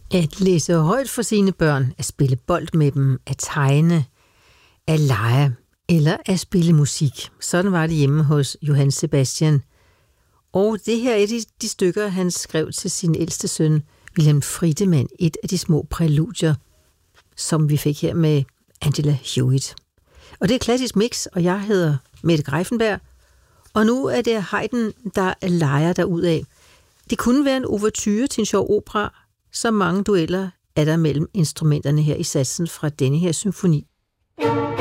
At læse højt for sine børn, at spille bold med dem, at tegne, at lege eller at spille musik. Sådan var det hjemme hos Johann Sebastian. Og det her er de stykker, han skrev til sin ældste søn, Wilhelm Friedemann, et af de små præludier, som vi fik her med Angela Hewitt. Og det er klassisk mix, og jeg hedder Mette Greiffenberg, og nu er det Haydn, der leger derudad. Det kunne være en ouverture til en sjov opera, så mange dueller er der mellem instrumenterne her i satsen fra denne her symfoni.